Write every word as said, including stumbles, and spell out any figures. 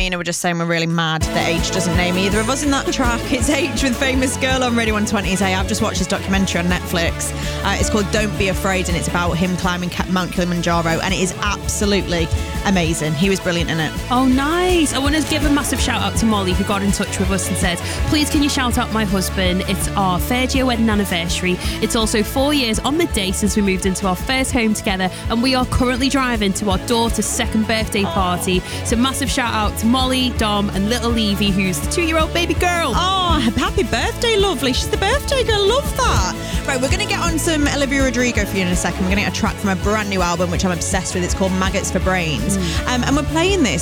Nina were just saying we're really mad that H doesn't name either of us in that track. It's H with Famous Girl on Radio one twenty. Hey, I've just watched his documentary on Netflix. Uh, it's called Don't Be Afraid, and it's about him climbing Mount Kilimanjaro, and it is absolutely amazing. He was brilliant in it. Oh, nice. I want to give a massive shout out to Molly, who got in touch with us and said, please can you shout out my husband? It's our third year wedding anniversary. It's also four years on the day since we moved into our first home together, and we are currently driving to our daughter's second birthday party. So massive shout out to Molly, Dom and little Levy, who's the two-year-old baby girl. Oh, happy birthday, lovely. She's the birthday girl. Love that. Right, we're going to get on some Olivia Rodrigo for you in a second. We're going to get a track from a brand new album, which I'm obsessed with. It's called Maggots for Brains. Mm. Um, and we're playing this